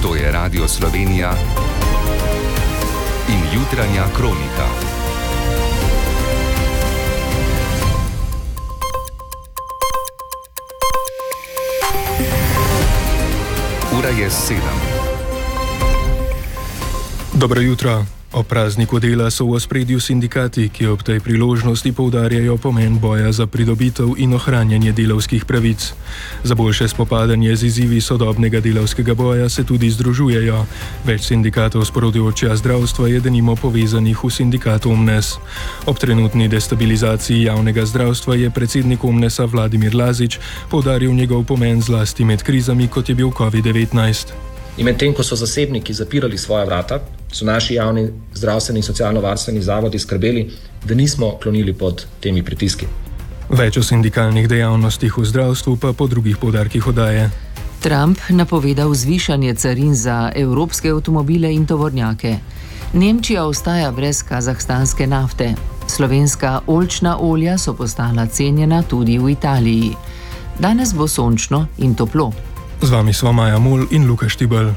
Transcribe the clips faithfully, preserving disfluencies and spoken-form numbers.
To je Radio Slovenija in jutranja kronika. Ura je sedem. Dobro jutro. O prazniku dela so v ospredju sindikati, ki ob tej priložnosti poudarjajo pomen boja za pridobitev in ohranjanje delavskih pravic. Za boljše spopadanje z izzivi sodobnega delavskega boja se tudi združujejo. Več sindikatov s področja zdravstva je denimo povezanih v sindikatu Omnes. Ob trenutni destabilizaciji javnega zdravstva je predsednik Omnesa Vladimir Lazič poudaril njegov pomen zlasti med krizami, kot je bil covid devetnajst. In medtem, ko so zasebniki zapirali svoja vrata, so naši javni zdravstveni in socialno-varstveni zavodi skrbeli, da nismo klonili pod temi pritiski. Več o sindikalnih dejavnostih v zdravstvu pa po drugih poudarkih oddaje. Trump napovedal zvišanje carin za evropske avtomobile in tovornjake. Nemčija ostaja brez kazahstanske nafte. Slovenska oljčna olja so postala cenjena tudi v Italiji. Danes bo sončno in toplo. Z vami sva Maja Mol in Luka Štibel.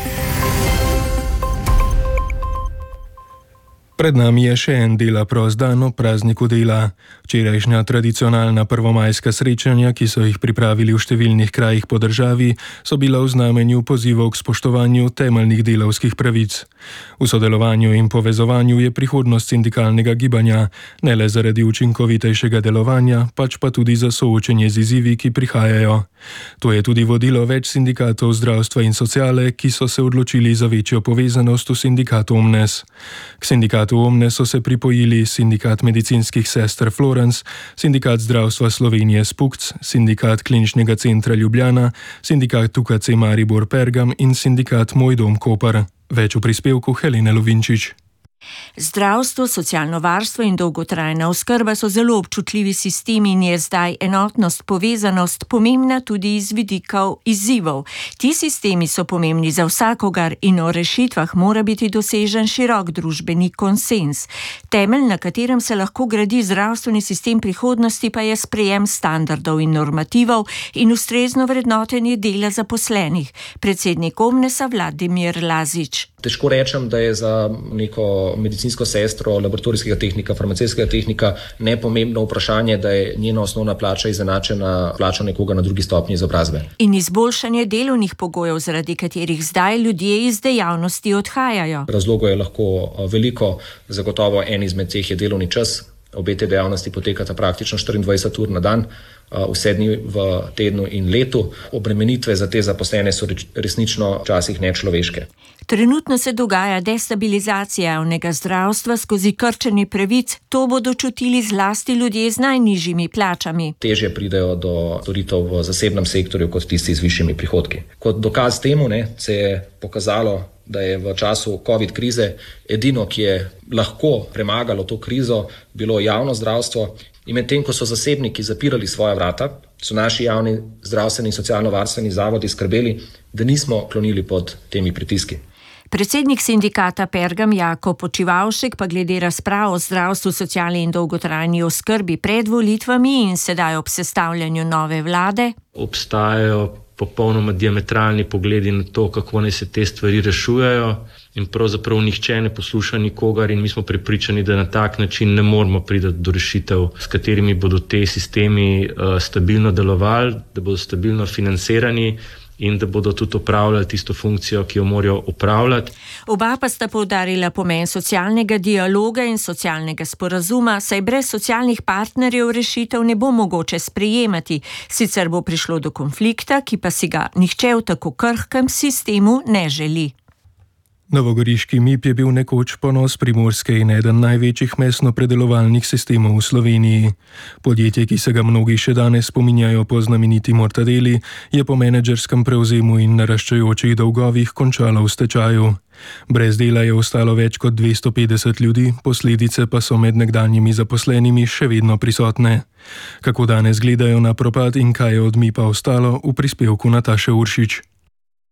Pred nami je še en dela prost dan o prazniku dela. Včerajšnja tradicionalna prvomajska srečanja, ki so jih pripravili v številnih krajih po državi, so bila v znamenju pozivov k spoštovanju temeljnih delavskih pravic. V sodelovanju in povezovanju je prihodnost sindikalnega gibanja, ne le zaradi učinkovitejšega delovanja, pač pa tudi za soočenje z izzivi, ki prihajajo. To je tudi vodilo več sindikatov zdravstva in sociale, ki so se odločili za večjo povezanost v sindikatu Omnes. K sindikatu Omnes so se pripojili sindikat medicinskih sester Florence, sindikat zdravstva Slovenije Spukc, sindikat kliničnega centra Ljubljana, sindikat U K C Maribor Pergam in sindikat Moj dom Koper. Več v prispevku Helene Lovinčič. Zdravstvo, socialno varstvo in dolgotrajna oskrba so zelo občutljivi sistemi in je zdaj enotnost, povezanost pomembna tudi iz vidikov izzivov. Ti sistemi so pomembni za vsakogar in o rešitvah mora biti dosežen širok družbeni konsens. Temelj, na katerem se lahko gradi zdravstveni sistem prihodnosti, pa je sprejem standardov in normativov in ustrezno vrednotenje dela zaposlenih. Predsednik Omnesa Vladimir Lazič. Težko rečem, da je za neko medicinsko sestro, laboratorijskega tehnika, farmacevtskega tehnika nepomembno vprašanje, da je njena osnovna plača izenačena plačo nekoga na drugi stopnji izobrazbe. In izboljšanje delovnih pogojev, zaradi katerih zdaj ljudje iz dejavnosti odhajajo. Razlogov je lahko veliko, zagotovo en izmed teh je delovni čas. Obe te dejavnosti potekata praktično štiriindvajset ur na dan, vse dni v tednu in letu. Obremenitve za te zaposlene so resnično včasih nečloveške. Trenutno se dogaja destabilizacija javnega zdravstva skozi krčenje pravic. To bodo čutili zlasti ljudje z najnižjimi plačami. Težje pridejo do storitev v zasebnem sektorju kot tisti z višjimi prihodki. Kot dokaz temu ne, se je pokazalo, da je v času covid krize edino, ki je lahko premagalo to krizo, bilo javno zdravstvo. In medtem, ko so zasebniki zapirali svoja vrata, so naši javni zdravstveni in socialno-varstveni zavodi skrbeli, da nismo klonili pod temi pritiski. Predsednik sindikata Pergam Jako Počivavšek pa glede razprav o zdravstvu, sociali in dolgotrajni oskrbi pred volitvami in sedaj ob sestavljanju nove vlade. Obstajajo popolnoma diametralni pogledi na to, kako naj se te stvari rešujejo in pravzaprav nihče ne posluša nikogar in mi smo prepričani, da na tak način ne moramo priti do rešitev, s katerimi bodo te sistemi uh, stabilno delovali, da bodo stabilno financirani in da bodo tudi opravljali tisto funkcijo, ki jo morajo opravljati. Oba pa sta poudarila pomen socialnega dialoga in socialnega sporazuma, saj brez socialnih partnerjev rešitev ne bo mogoče sprejemati. Sicer bo prišlo do konflikta, ki pa si ga nihče v tako krhkem sistemu ne želi. Novogoriški M I P je bil nekoč ponos Primorske in eden največjih mesno-predelovalnih sistemov v Sloveniji. Podjetje, ki se ga mnogi še danes spominjajo po znameniti Mortadeli, je po menedžerskem prevzemu in naraščajočih dolgovih končalo v stečaju. Brez dela je ostalo več kot dvesto petdeset ljudi, posledice pa so med nekdanjimi zaposlenimi še vedno prisotne. Kako danes gledajo na propad in kaj je od M I P-a ostalo, v prispevku Nataše Uršič.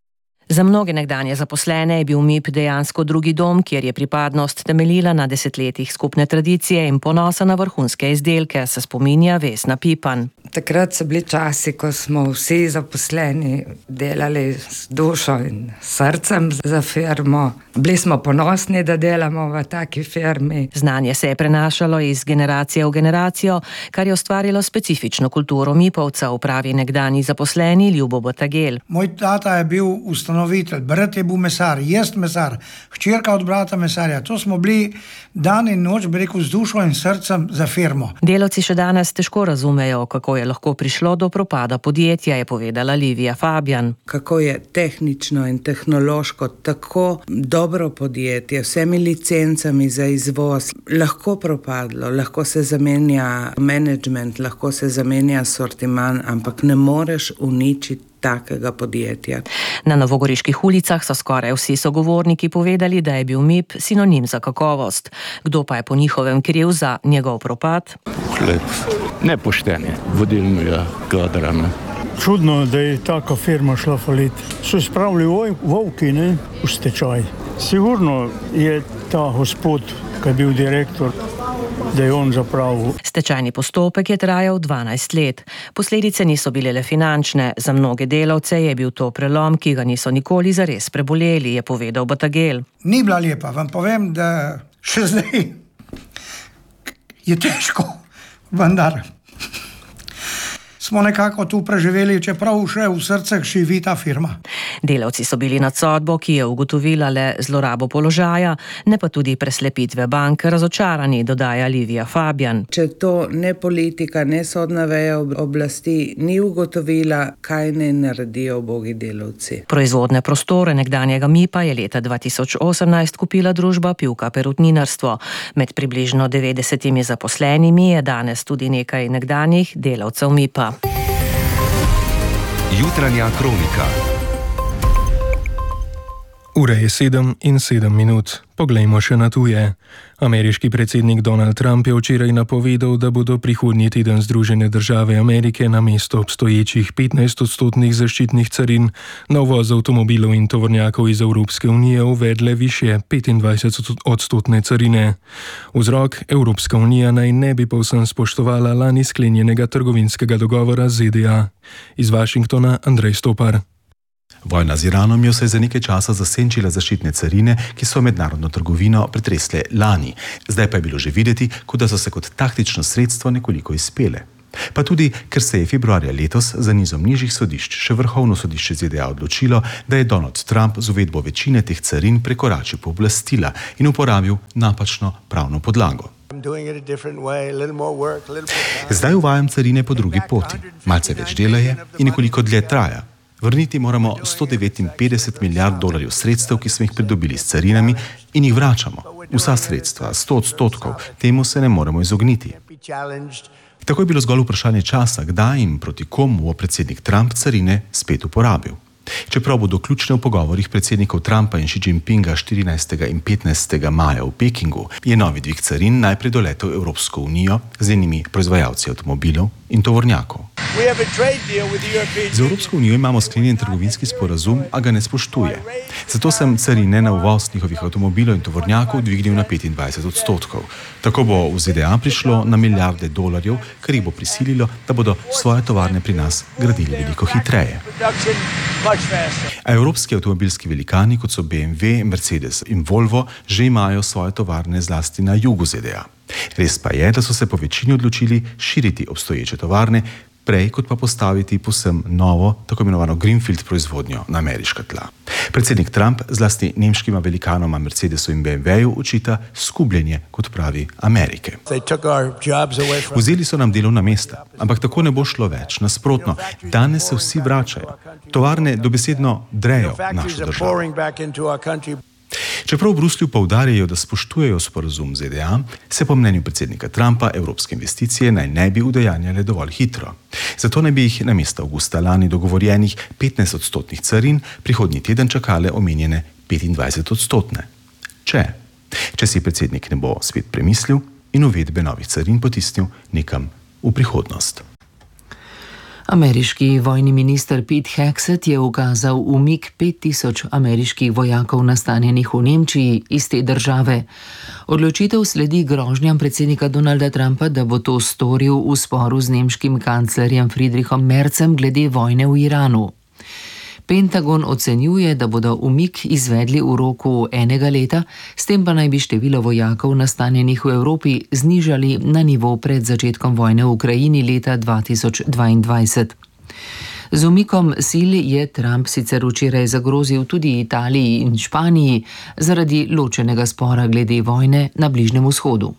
Za mnoge nekdanje zaposlene je bil M I P dejansko drugi dom, kjer je pripadnost temeljila na desetletjih skupne tradicije in ponosa na vrhunske izdelke, se spominja Vesna Pipan. Takrat so bili časi, ko smo vsi zaposleni delali z dušo in srcem za firmo. Bili smo ponosni, da delamo v taki firmi. Znanje se je prenašalo iz generacije v generacijo, kar je ustvarilo specifično kulturo mipovcev, pravi nekdanji zaposleni Ljubo Botagel. Moj tata je bil ustanovitelj, brat je bil mesar, jaz mesar, hčerka od brata mesarja. To smo bili dan in noč, bi rekel, z dušo in srcem za firmo. Delavci še danes težko razumejo, kako je lahko prišlo do propada podjetja, je povedala Livija Fabian. Kako je tehnično in tehnološko tako dobro podjetje, vsemi licencami za izvoz, lahko propadlo, lahko se zamenja management, lahko se zamenja sortiman, ampak ne moreš uničiti takega podjetja. Na novogoriških ulicah so skoraj vsi sogovorniki povedali, da je bil M I P sinonim za kakovost. Kdo pa je po njihovem kriv za njegov propad? Hleb. Nepoštenje vodilnega kadra. Ne? Čudno, da je taka firma šla falit. So spravili volki, ne, v stečaj. Sigurno je ta gospod, ki je bil direktor, da je on zapravil. Stečajni postopek je trajal dvanajst let. Posledice niso bile le finančne. Za mnoge delavce je bil to prelom, ki ga niso nikoli zares preboleli, je povedal Botagel. Ni bila lepa, vam povem, da še zdaj je težko, vendar smo nekako tu preživeli, čeprav še v srceh živi ta firma. Delavci so bili nad sodbo, ki je ugotovila le zlorabo položaja, ne pa tudi preslepitve bank, razočarani, dodaja Livija Fabian. Če to ne politika, ne sodna veja oblasti ni ugotovila, kaj ne naredijo ubogi delavci. Proizvodne prostore nekdanjega M I P-a je leta dva tisoč osemnajst kupila družba Pivka Perutninarstvo. Med približno devetdesetimi zaposlenimi je danes tudi nekaj nekdanjih delavcev M I P-a. Jutranja kronika. Ura je sedem in sedem minut. Poglejmo še na tuje. Ameriški predsednik Donald Trump je včeraj napovedal, da bodo prihodnji teden Združene države Amerike namesto obstoječih petnajst odstotnih zaščitnih carin na uvoz avtomobilov in tovornjakov iz Evropske unije uvedle višje petindvajset odstotne carine. Vzrok: Evropska unija naj ne bi povsem spoštovala lani sklenjenega trgovinskega dogovora z Z D A. Iz Washingtona Andrej Stopar. Vojna z Iranom je vsaj za nekaj časa zasenčila zaščitne carine, ki so mednarodno trgovino pretresle lani. Zdaj pa je bilo že videti, kot da so se kot taktično sredstvo nekoliko izpele. Pa tudi, ker se je februarja letos za nizom nižjih sodišč še vrhovno sodišče Z D A odločilo, da je Donald Trump z uvedbo večine teh carin prekoračil pooblastila in uporabil napačno pravno podlago. Zdaj uvajam carine po drugi poti. Malce več dela je in nekoliko dlje traja. Vrniti moramo sto devetinpetdeset milijard dolarjev sredstev, ki smo jih pridobili s carinami, in jih vračamo. Vsa sredstva, sto odstotkov, temu se ne moremo izogniti. Tako je bilo zgolj vprašanje časa, kdaj in proti komu bo predsednik Trump carine spet uporabil. Čeprav bodo ključne v pogovorih predsednikov Trumpa in Xi Jinpinga štirinajstega in petnajstega maja v Pekingu, je novi dvig carin najprej doletel Evropsko unijo z njenimi proizvajalci avtomobilov in tovornjakov. Z Evropsko unijo imamo sklenjen trgovinski sporazum, a ga ne spoštuje. Zato sem carine na uvoz njihovih avtomobilov in tovornjakov dvignil na petindvajset odstotkov. Tako bo v Z D A prišlo na milijarde dolarjev, kar jih bo prisililo, da bodo svoje tovarne pri nas gradili veliko hitreje. A evropski avtomobilski velikani, kot so B M W, Mercedes in Volvo, že imajo svoje tovarne zlasti na jugu Z D A. Res pa je, da so se po večini odločili širiti obstoječe tovarne, prej kot pa postaviti povsem novo, tako imenovano greenfield proizvodnjo na ameriška tla. Predsednik Trump zlasti nemškima velikanoma Mercedesu in B M W-ju očita skubljenje, kot pravi, Amerike. Vzeli so nam delovna mesta, ampak tako ne bo šlo več. Nasprotno, danes se vsi vračajo. Tovarne dobesedno drejo našo državo. Čeprav v Bruslju poudarjajo, da spoštujejo sporazum Z D A, se po mnenju predsednika Trumpa evropske investicije naj ne bi udejanjale dovolj hitro. Zato naj bi jih namesto avgusta lani dogovorjenih petnajst odstotnih carin prihodnji teden čakale omenjene petindvajset odstotne. Če, če si predsednik ne bo spet premislil in uvedbe novih carin potisnil nekam v prihodnost. Ameriški vojni minister Pete Hegseth je ukazal umik pet tisoč ameriških vojakov nastanjenih v Nemčiji iz te države. Odločitev sledi grožnjam predsednika Donalda Trumpa, da bo to storil v sporu z nemškim kanclerjem Friedrichom Merzem glede vojne v Iranu. Pentagon ocenjuje, da bodo umik izvedli v roku enega leta, s tem pa naj bi število vojakov nastanjenih v Evropi znižali na nivo pred začetkom vojne v Ukrajini leta dva tisoč dvaindvajset. Z umikom sil je Trump sicer včeraj zagrozil tudi Italiji in Španiji zaradi ločenega spora glede vojne na Bližnjem vzhodu.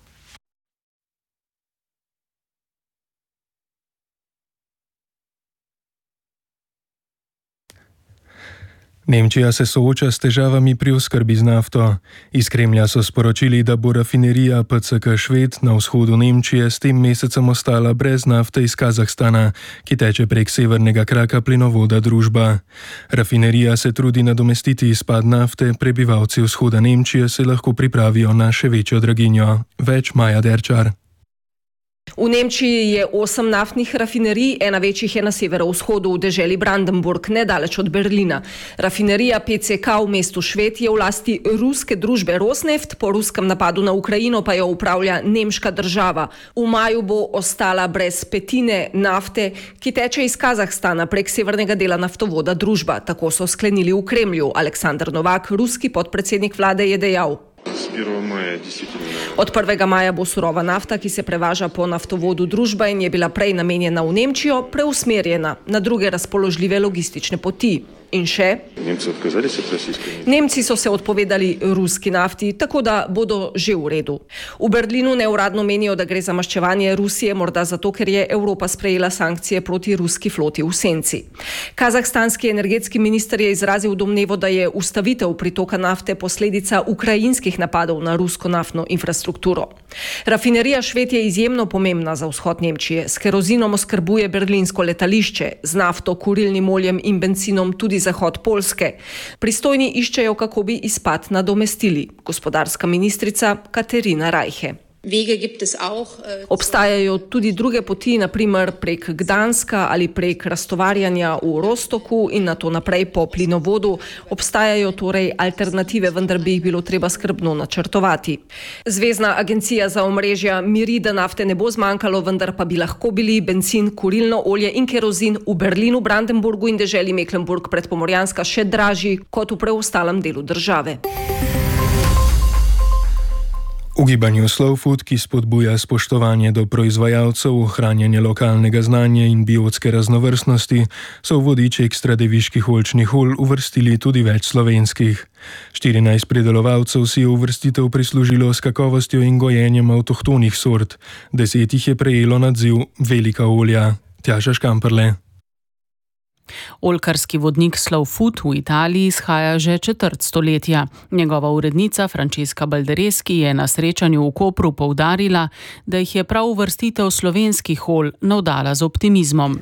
Nemčija se sooča s težavami pri oskrbi z nafto. Iz Kremlja so sporočili, da bo rafinerija P C K Šved na vzhodu Nemčije s tem mesecem ostala brez nafte iz Kazahstana, ki teče prek severnega kraka plinovoda Družba. Rafinerija se trudi nadomestiti izpad nafte, prebivalci vzhoda Nemčije se lahko pripravijo na še večjo draginjo. Več Maja Derčar. V Nemčiji je osem naftnih rafinerij, ena večjih je na severovzhodu v deželi Brandenburg, nedaleč od Berlina. Rafinerija P C K v mestu Šved je v lasti ruske družbe Rosneft, po ruskem napadu na Ukrajino pa jo upravlja nemška država. V maju bo ostala brez petine nafte, ki teče iz Kazahstana prek severnega dela naftovoda Družba. Tako so sklenili v Kremlju. Aleksandar Novak, ruski podpredsednik vlade, je dejal: Od prvega maja bo surova nafta, ki se prevaža po naftovodu Družba in je bila prej namenjena v Nemčijo, preusmerjena na druge razpoložljive logistične poti. In še? Nemci so se odpovedali ruski nafti, tako da bodo že v redu. V Berlinu neuradno menijo, da gre za maščevanje Rusije, morda zato, ker je Evropa sprejela sankcije proti ruski floti v senci. Kazahstanski energetski minister je izrazil domnevo, da je ustavitev pritoka nafte posledica ukrajinskih napadov na rusko naftno infrastrukturo. Rafinerija Šved je izjemno pomembna za vzhod Nemčije. S kerozinom oskrbuje berlinsko letališče, z nafto, kurilnim oljem in benzinom tudi zahod Poljske. Pristojni iščejo, kako bi izpad nadomestili. Gospodarska ministrica Katerina Reiche. Obstajajo tudi druge poti, na primer prek Gdanska ali prek raztovarjanja v Rostoku in nato naprej po plinovodu. Obstajajo torej alternative, vendar bi jih bilo treba skrbno načrtovati. Zvezna agencija za omrežja miri, da nafte ne bo zmanjkalo, vendar pa bi lahko bili bencin, kurilno olje in kerozin v Berlinu, Brandenburgu in deželi Mecklenburg predpomorjanska še dražji kot v preostalem delu države. V gibanju Slow Food, ki spodbuja spoštovanje do proizvajalcev, ohranjanje lokalnega znanja in biotske raznovrstnosti, so v vodič ekstra deviških oljčnih olj uvrstili tudi več slovenskih. štirinajst pridelovalcev si je uvrstitev prislužilo s kakovostjo in gojenjem avtohtonih sort, deset jih je prejelo nadziv Velika olja. Tjaša Škamperle. Oljkarski vodnik Slow Food v Italiji izhaja že četrt stoletja. Njegova urednica Francesca Baldereschi je na srečanju v Kopru poudarila, da jih je prav uvrstitev slovenskih olj navdala z optimizmom.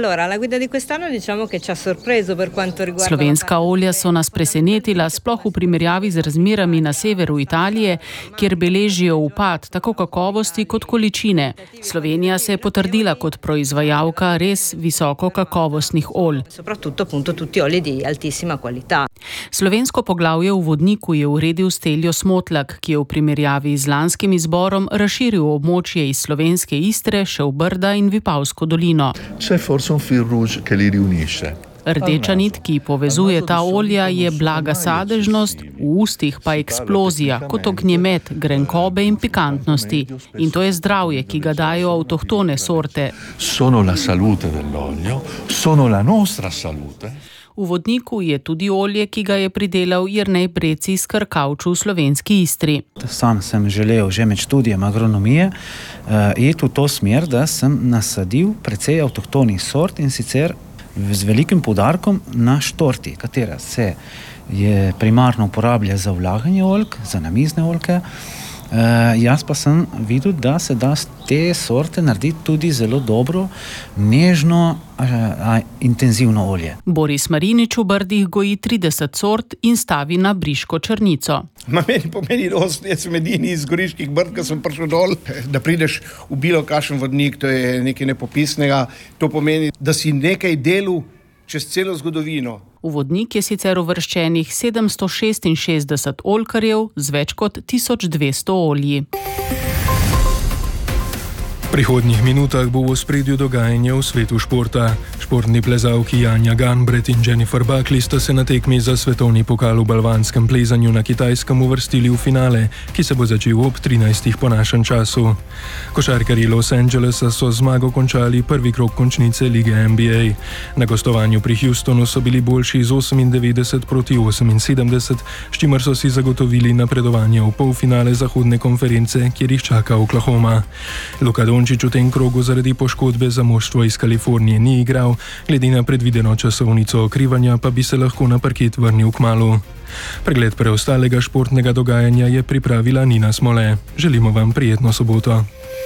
Slovenska olja so nas presenetila, sploh v primerjavi z razmerami na severu Italije, kjer beležijo upad tako kakovosti kot količine. Slovenija se je potrdila kot proizvajalka res visoko kakovostnih olj. Soprattutto appunto tutti oli di altissima qualità. Slovensko poglavje v vodniku je uredil Steljo Smotlak, ki je v primerjavi z lanskim izborom razširil območje iz slovenske Istre še v Brda in Vipavsko dolino. C'è forse un fil rouge che li riunisce. Rdeča nit, ki povezuje ta olja, je blaga sadežnost, v ustih pa eksplozija, kot ognjemet, grenkobe in pikantnosti. In to je zdravje, ki ga dajo avtohtone sorte. Sono la salute dell'olio, sono la nostra salute. V vodniku je tudi olje, ki ga je pridelal Jernej Breci iz Krkavču v slovenski Istri. Sam sem želel že med študijem agronomije iti v to smer, da sem nasadil precej avtohtonih sort in sicer z velikim poudarkom na štorti, katera se je primarno uporablja za vlaganje oljk, za namizne oljke, Uh, jaz pa sem videl, da se da te sorte narediti tudi zelo dobro, nežno, a, a, intenzivno olje. Boris Marinič v Brdih goji trideset sort in stavi na briško črnico. Ma meni pomeni dost, jaz sem edini iz Goriških Brd, ko sem prišel dol, da prideš v bilo kakšen vodnik, to je nekaj nepopisnega. To pomeni, da si nekaj delal čez celo zgodovino. V vodnik je sicer uvrščenih sedemsto šestinšestdeset oljkarjev z več kot tisoč dvesto olji. V prihodnjih minutah bo v ospredju dogajanje v svetu športa. Športni plezalki Janja Ganbret in Jennifer Buckley sta se na tekmi za svetovni pokal v balvanskem plezanju na Kitajskem uvrstili v finale, ki se bo začel ob trinajstih po našem času. Košarkarji Los Angelesa so zmago končali prvi krog končnice lige N B A. Na gostovanju pri Houstonu so bili boljši z osemindevetdeset proti oseminsedemdeset, s čimer so si zagotovili napredovanje v polfinale zahodne konference, kjer jih čaka Oklahoma. Luka Dončić v tem krogu zaradi poškodbe za moštvo iz Kalifornije ni igral, glede na predvideno časovnico okrivanja pa bi se lahko na parket vrnil kmalu. Pregled preostalega športnega dogajanja je pripravila Nina Smole. Želimo vam prijetno soboto.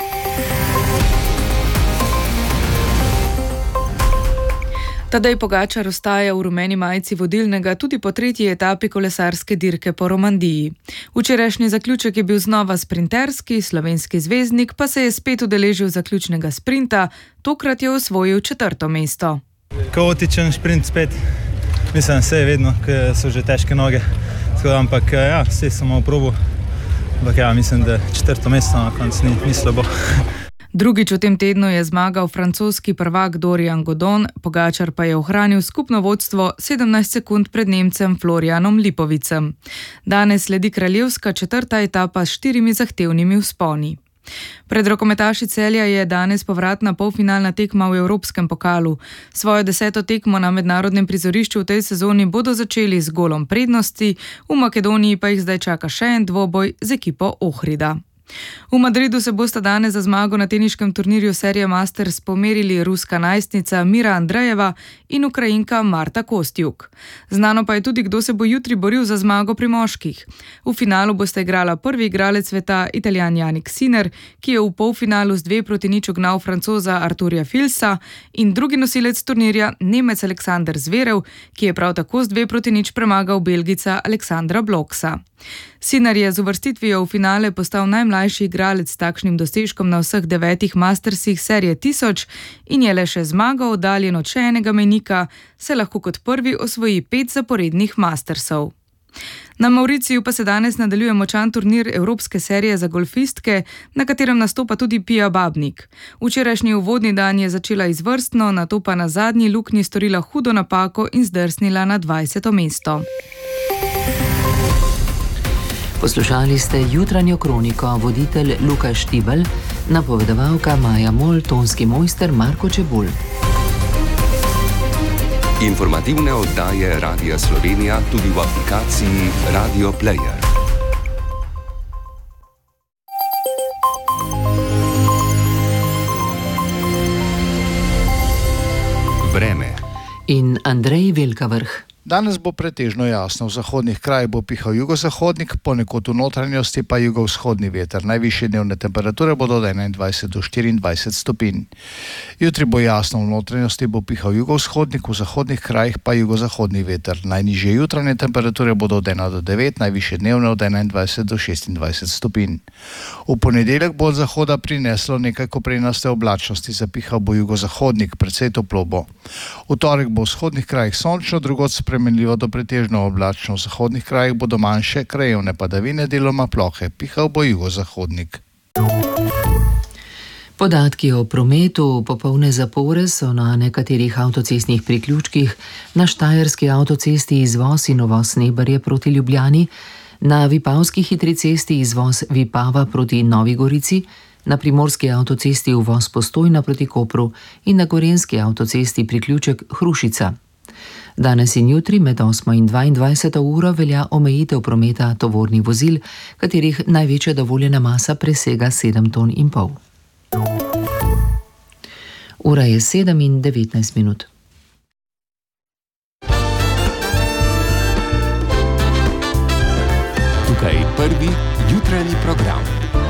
Tadej Pogačar ostaja v rumeni majici vodilnega tudi po tretji etapi kolesarske dirke po Romandiji. Včerajšnji zaključek je bil znova sprinterski, slovenski zvezdnik pa se je spet udeležil zaključnega sprinta, tokrat je osvojil četrto mesto. Kaotičen sprint spet, mislim, vse je vedno, ker so že težke noge, ampak ja, vse samo v probu, ampak ja, mislim, da četrto mesto na koncu ni, ni slabo. Drugič v tem tednu je zmagal francoski prvak Dorian Godon, Pogačar pa je ohranil skupno vodstvo sedemnajst sekund pred Nemcem Florianom Lipovicem. Danes sledi kraljevska četrta etapa s štirimi zahtevnimi vzponi. Pred rokometaši Celja je danes povratna polfinalna tekma v Evropskem pokalu. Svojo deseto tekmo na mednarodnem prizorišču v tej sezoni bodo začeli z golom prednosti, v Makedoniji pa jih zdaj čaka še en dvoboj z ekipo Ohrida. V Madridu se bosta danes za zmago na teniškem turnirju serije Masters pomerili ruska najstnica Mira Andrejeva in Ukrajinka Marta Kostjuk. Znano pa je tudi, kdo se bo jutri boril za zmago pri moških. V finalu bosta igrala prvi igralec sveta, Italijan Jannik Sinner, ki je v polfinalu z dve proti nič ugnal Francoza Arturja Filsa, in drugi nosilec turnirja, Nemec Aleksander Zverev, ki je prav tako z dve proti nič premagal Belgica Aleksandra Bloksa. Sinner je z uvrstitvijo v finale postal najmlajši igralec s takšnim dosežkom na vseh devetih Mastersih serije tisoč in je le še zmago oddaljen od še enega mejnika, se lahko kot prvi osvoji pet zaporednih Mastersov. Na Mauriciju pa se danes nadaljuje močan turnir Evropske serije za golfistke, na katerem nastopa tudi Pia Babnik. Včerajšnji uvodni dan je začela izvrstno, nato pa na zadnji luknji storila hudo napako in zdrsnila na dvajseto mesto. Poslušali ste jutranjo kroniko, voditelj Luka Štibel, napovedovalka Maja Mol, tonski mojster Marko Čebulj. Informativne oddaje Radia Slovenija tudi v aplikaciji Radio Player. Vreme in Andrej Velkavrh. Danes bo pretežno jasno, v zahodnih krajih bo pihal jugozahodnik, ponekod v notranjosti pa jugovzhodni veter. Najvišje dnevne temperature bodo od enaindvajset do štiriindvajset stopinj. Jutri bo jasno, v notranjosti bo pihal jugovzhodnik, v zahodnih krajih pa jugozahodni veter. Najnižje jutranje temperature bodo od ena do devet, najvišje dnevne od enaindvajset do šestindvajset stopinj. V ponedeljek bo od zahoda prineslo nekaj koprenaste oblačnosti, zapihal bo jugozahodnik, precej toplo bo. V torek bo v vzhodnih krajih sončno, drugod spremenljivo do pretežno oblačno. V zahodnih krajih bodo manjše krajevne padavine, deloma plohe, pihal bo jugozahodnik. Podatki o prometu popolne zapore so na nekaterih avtocestnih priključkih, na Štajerski avtocesti izvoz in uvoz Snebarje proti Ljubljani, na Vipavski hitri cesti izvoz Vipava proti Novi Gorici, na Primorski avtocesti uvoz Postojna proti Kopru in na Gorenjski avtocesti priključek Hrušica. Danes in jutri med osmo in dvaindvajseto uro velja omejitev prometa tovornih vozil, katerih največja dovoljena masa presega sedem ton in pol. Ura je sedem in devetnajst minut. Tukaj prvi jutri. jutranji program.